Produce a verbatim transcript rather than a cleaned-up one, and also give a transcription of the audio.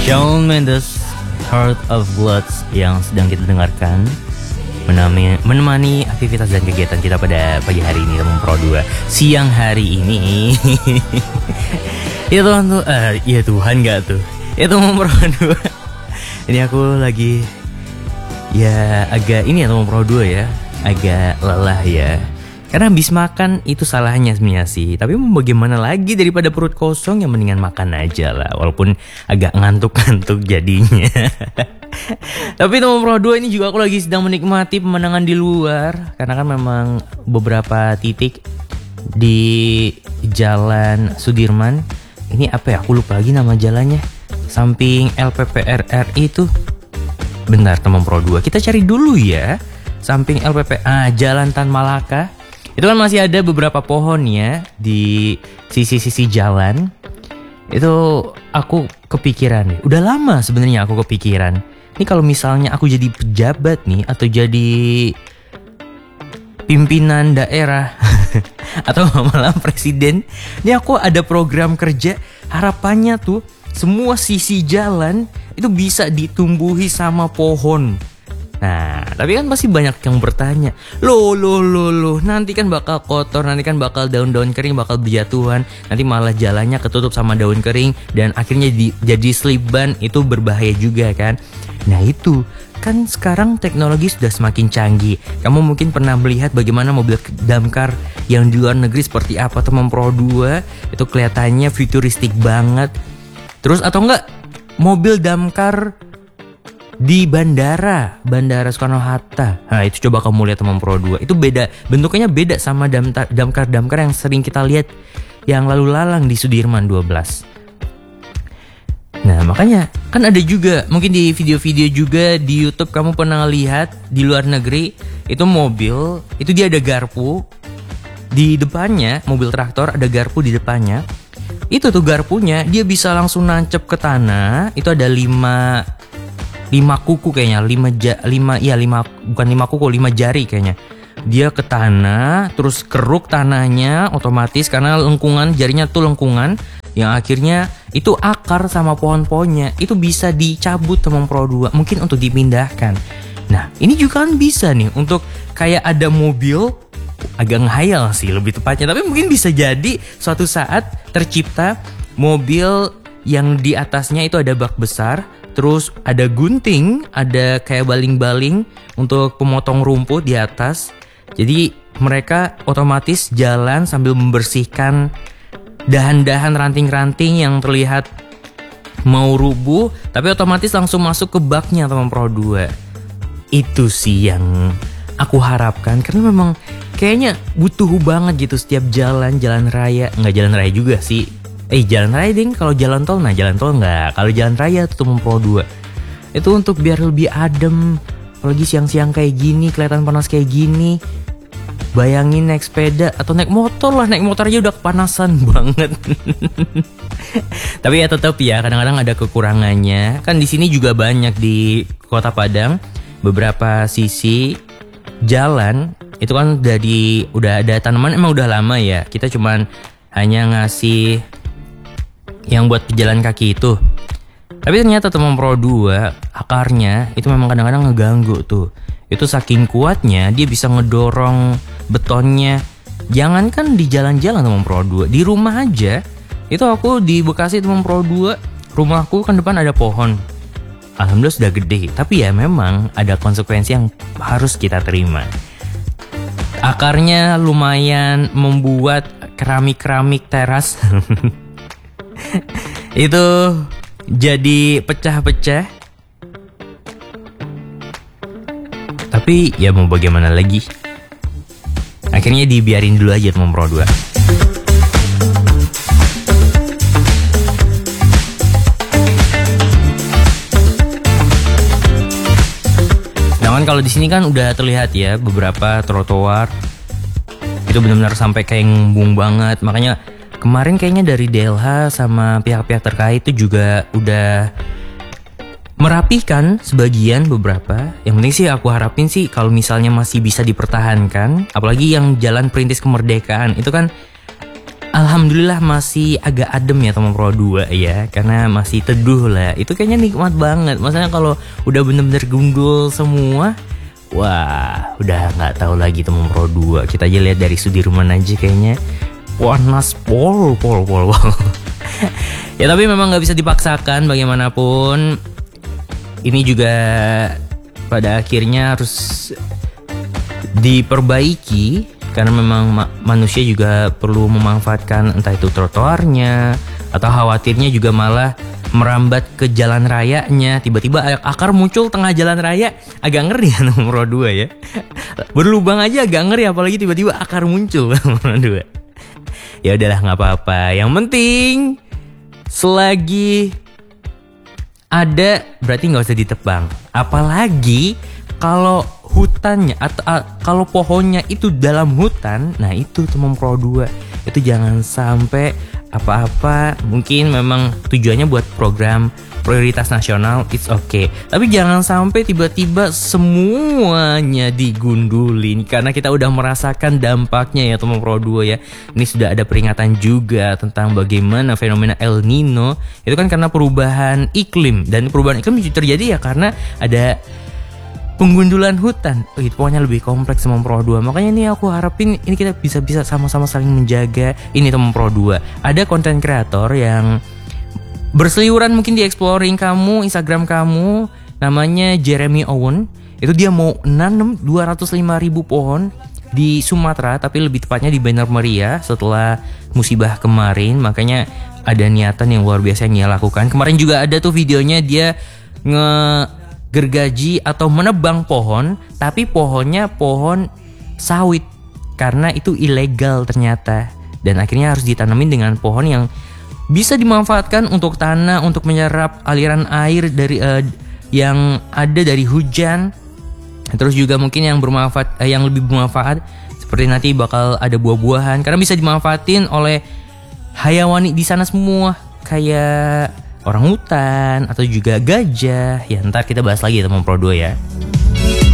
Shawn Mendes, Heart of Bloods yang sedang kita dengarkan menemani, menemani aktivitas dan kegiatan kita pada pagi hari ini, teman Pro dua. Siang hari ini ya Tuhan tuh, uh, ya Tuhan gak tuh, ya teman Pro dua. Ini aku lagi ya agak ini ya teman Pro dua ya, agak lelah ya. Karena habis makan itu salahnya sebenarnya sih. Tapi mau bagaimana lagi, daripada perut kosong ya mendingan makan aja lah. Walaupun agak ngantuk-ngantuk jadinya. Tapi teman Pro dua ini juga aku lagi sedang menikmati pemandangan di luar. Karena kan memang beberapa titik di Jalan Sudirman. Ini apa ya, aku lupa lagi nama jalannya. Samping L P P R R I itu. Bentar teman Pro dua, kita cari dulu ya. Samping L P P, ah Jalan Tan Malaka. Itu kan masih ada beberapa pohon ya di sisi-sisi jalan. Itu aku kepikiran nih. Udah lama sebenarnya aku kepikiran. Ini kalau misalnya aku jadi pejabat nih, atau jadi pimpinan daerah atau malah presiden, ini aku ada program kerja. Harapannya tuh semua sisi jalan itu bisa ditumbuhi sama pohon. Nah, tapi kan pasti banyak yang bertanya, loh, loh, loh, loh, nanti kan bakal kotor, nanti kan bakal daun-daun kering, bakal berjatuhan, nanti malah jalannya ketutup sama daun kering, dan akhirnya di, jadi slip ban, itu berbahaya juga kan. Nah itu, kan sekarang teknologi sudah semakin canggih. Kamu mungkin pernah melihat bagaimana mobil damkar yang di luar negeri seperti apa, teman Pro dua, itu kelihatannya futuristik banget. Terus atau enggak, mobil damkar di bandara, Bandara Soekarno-Hatta. Nah itu coba kamu lihat teman Pro dua. Itu beda, bentuknya beda sama damkar-damkar yang sering kita lihat yang lalu lalang di Sudirman dua belas. Nah makanya kan ada juga, mungkin di video-video juga di YouTube kamu pernah lihat di luar negeri, itu mobil, itu dia ada garpu di depannya, mobil traktor ada garpu di depannya. Itu tuh garpunya dia bisa langsung nancep ke tanah. Itu ada lima lima kuku kayaknya, lima ja, lima iya lima bukan lima kuku, lima jari kayaknya. Dia ke tanah, terus keruk tanahnya otomatis karena lengkungan, jarinya tuh lengkungan, yang akhirnya itu akar sama pohon-pohonnya itu bisa dicabut teman Pro dua, mungkin untuk dipindahkan. Nah, ini juga kan bisa nih untuk kayak ada mobil, agak ngehayal sih lebih tepatnya, tapi mungkin bisa jadi suatu saat tercipta mobil yang di atasnya itu ada bak besar. Terus ada gunting, ada kayak baling-baling untuk pemotong rumput di atas. Jadi mereka otomatis jalan sambil membersihkan dahan-dahan ranting-ranting yang terlihat mau rubuh, tapi otomatis langsung masuk ke baknya teman Pro dua. Itu sih yang aku harapkan, karena memang kayaknya butuh banget gitu setiap jalan, jalan raya. Nggak jalan raya juga sih. Eh jalan raya ding, kalau jalan tol, nah jalan tol nggak. Kalau jalan raya tuh teman Pro dua, itu untuk biar lebih adem. Apalagi siang-siang kayak gini, kelihatan panas kayak gini. Bayangin naik sepeda atau naik motor lah, naik motor aja udah kepanasan banget. Tapi ya tetap ya, kadang-kadang ada kekurangannya. Kan di sini juga banyak di Kota Padang, beberapa sisi jalan itu kan udah di udah ada tanaman, emang udah lama ya. Kita cuman hanya ngasih yang buat pejalan kaki itu. Tapi ternyata teman Pro dua, akarnya itu memang kadang-kadang ngeganggu tuh. Itu saking kuatnya dia bisa ngedorong betonnya. Jangankan di jalan-jalan teman Pro dua, di rumah aja. Itu aku di Bekasi teman Pro dua, rumahku kan depan ada pohon. Alhamdulillah sudah gede, tapi ya memang ada konsekuensi yang harus kita terima. Akarnya lumayan membuat keramik-keramik teras itu jadi pecah-pecah. Tapi ya mau bagaimana lagi, akhirnya dibiarin dulu aja teman Pro dua. Sedangkan kalau di sini kan udah terlihat ya beberapa trotoar itu benar-benar sampai kayak ngembung banget. Makanya kemarin kayaknya dari D L H sama pihak-pihak terkait itu juga udah merapihkan sebagian beberapa. Yang penting sih aku harapin sih kalau misalnya masih bisa dipertahankan, apalagi yang jalan Perintis Kemerdekaan itu kan alhamdulillah masih agak adem ya teman Pro dua ya, karena masih teduh lah. Itu kayaknya nikmat banget. Maksudnya kalau udah bener-bener gundul semua, wah udah nggak tahu lagi teman Pro dua. Kita aja lihat dari Sudirman aja kayaknya panas pol pol pol. Ya tapi memang nggak bisa dipaksakan bagaimanapun. Ini juga pada akhirnya harus diperbaiki. Karena memang ma- manusia juga perlu memanfaatkan entah itu trotoarnya, atau khawatirnya juga malah merambat ke jalan rayanya. Tiba-tiba akar muncul tengah jalan raya, agak ngeri ya nomor dua ya. Berlubang aja agak ngeri, apalagi tiba-tiba akar muncul nomor dua. Ya udahlah nggak apa-apa. Yang penting selagi ada berarti nggak usah ditebang. Apalagi kalau hutannya atau uh, kalau pohonnya itu dalam hutan, nah itu teman Pro dua itu jangan sampai apa-apa. Mungkin memang tujuannya buat program prioritas nasional, it's okay. Tapi jangan sampai tiba-tiba semuanya digundulin, karena kita udah merasakan dampaknya ya teman Pro dua ya. Ini sudah ada peringatan juga tentang bagaimana fenomena El Nino itu kan karena perubahan iklim, dan perubahan iklim terjadi ya karena ada penggundulan hutan. Oh, itu pokoknya lebih kompleks teman Pro dua. Makanya ini aku harapin ini kita bisa-bisa sama-sama saling menjaga ini teman Pro dua. Ada konten kreator yang berseliweran mungkin di exploring kamu, Instagram kamu, namanya Jeremy Owen. Itu dia mau nanam dua ratus lima ribu pohon di Sumatera, tapi lebih tepatnya di Bener Meriah setelah musibah kemarin. Makanya ada niatan yang luar biasa yang dia lakukan. Kemarin juga ada tuh videonya dia nge gergaji atau menebang pohon, tapi pohonnya pohon sawit karena itu ilegal ternyata, dan akhirnya harus ditanamin dengan pohon yang bisa dimanfaatkan untuk tanah, untuk menyerap aliran air dari uh, yang ada dari hujan. Terus juga mungkin yang bermanfaat, uh, yang lebih bermanfaat seperti nanti bakal ada buah-buahan karena bisa dimanfaatin oleh hayawani di sana semua, kayak orang hutan atau juga gajah. Ya ntar kita bahas lagi ya teman Pro dua ya.